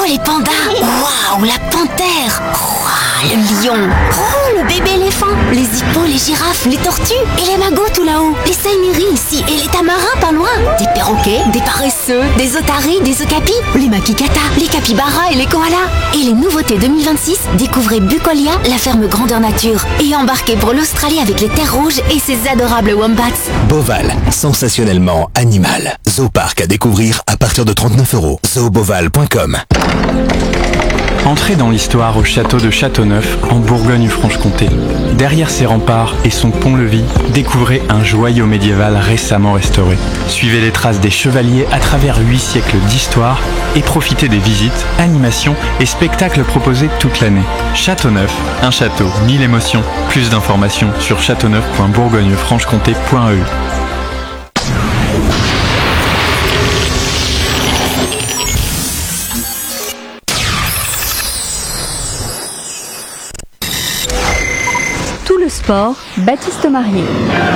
les pandas. Waouh, la panthère. Waouh, le lion. Oh, le bébé éléphant. Les hippos, les girafes, les tortues et les magots tout là-haut. Les saïmiris ici et les tamarins pas loin. Des perroquets, des paresseux, des otaries, des okapis, les makikata, les capybaras et les koalas. Et les nouveautés 2026, découvrez Bucolia, la ferme grandeur nature. Et embarquez pour l'Australie avec les terres rouges et ses adorables wombats. Boval, sensationnellement animal. Zooparc à découvrir à partir de 39 €. Zooboval.com. Entrez dans l'histoire au château de Châteauneuf, en Bourgogne-Franche-Comté. Derrière ses remparts et son pont-levis, découvrez un joyau médiéval récemment restauré. Suivez les traces des chevaliers à travers 8 siècles d'histoire et profitez des visites, animations et spectacles proposés toute l'année. Châteauneuf, un château, 1000 émotions. Plus d'informations sur châteauneuf.bourgognefranche-comté.eu. Tout le sport, Baptiste Marier.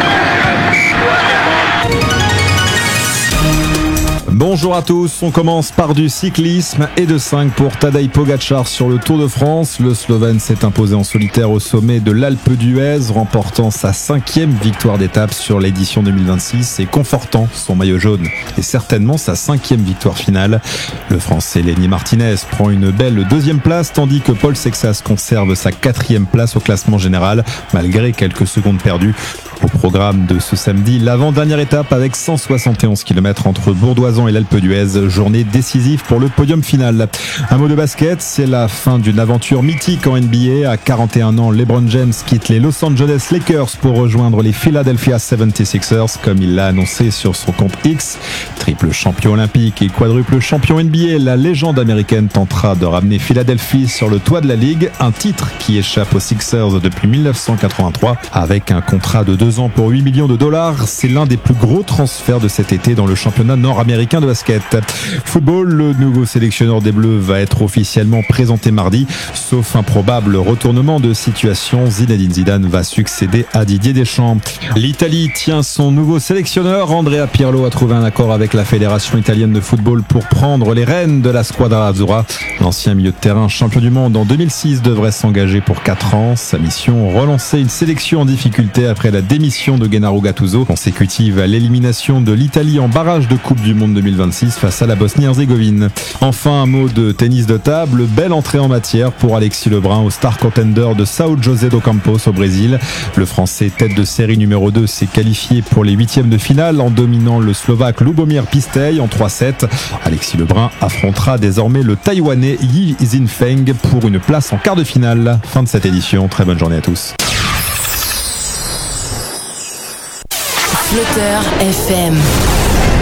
Bonjour à tous, on commence par du cyclisme et de 5 pour Tadej Pogačar sur le Tour de France. Le Slovène s'est imposé en solitaire au sommet de l'Alpe d'Huez, remportant sa 5e victoire d'étape sur l'édition 2026 et confortant son maillot jaune et certainement sa 5e victoire finale. Le Français Lenny Martinez prend une belle 2e place tandis que Paul Sexas conserve sa 4e place au classement général malgré quelques secondes perdues. Au programme de ce samedi, l'avant-dernière étape avec 171 km entre Bourdoisan et l'Alpe d'Huez, journée décisive pour le podium final. Un mot de basket, c'est la fin d'une aventure mythique en NBA. À 41 ans, LeBron James quitte les Los Angeles Lakers pour rejoindre les Philadelphia 76ers, comme il l'a annoncé sur son compte X. Triple champion olympique et quadruple champion NBA, la légende américaine tentera de ramener Philadelphie sur le toit de la ligue, un titre qui échappe aux Sixers depuis 1983 avec un contrat de 2 ans pour $8 millions. C'est l'un des plus gros transferts de cet été dans le championnat nord-américain de basket. Football, le nouveau sélectionneur des Bleus va être officiellement présenté mardi. Sauf un probable retournement de situation, Zinedine Zidane va succéder à Didier Deschamps. L'Italie tient son nouveau sélectionneur. Andrea Pirlo a trouvé un accord avec la Fédération italienne de football pour prendre les rênes de la Squadra Azzurra. L'ancien milieu de terrain champion du monde en 2006 devrait s'engager pour 4 ans. Sa mission, relancer une sélection en difficulté après la démission de Gennaro Gattuso, consécutive à l'élimination de l'Italie en barrage de Coupe du Monde 2026 face à la Bosnie-Herzégovine. Enfin, un mot de tennis de table. Belle entrée en matière pour Alexis Lebrun au Star Contender de São José do Campos au Brésil. Le Français tête de série numéro 2 s'est qualifié pour les 8e de finale en dominant le Slovaque Lubomir Pistej en 3-7. Alexis Lebrun affrontera désormais le Taïwanais Yi Jinfeng pour une place en quart de finale. Fin de cette édition. Très bonne journée à tous. Flotteur FM.